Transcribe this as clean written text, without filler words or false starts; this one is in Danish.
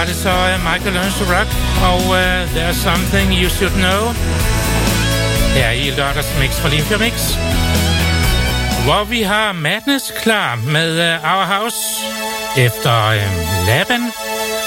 var det så Michael Learns to Rock og There's Something You Should Know her i lørdagsmix fra Limfjord Mix, hvor vi har Madness klar med Our House efter Laban.